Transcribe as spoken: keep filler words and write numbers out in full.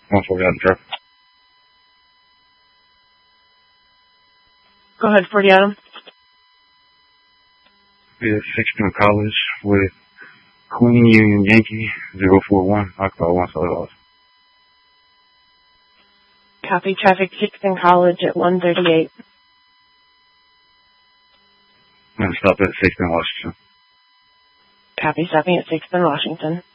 one forty Adam traffic. Go ahead, forty Adam. Yeah, Sixpence College with Queen Union Yankee zero four one. Occupied one solid loss. Copy, traffic Sixpence College at one thirty-eight. I'm going to stop at Sixpence, Washington. Copy, stopping at Sixpence, Washington.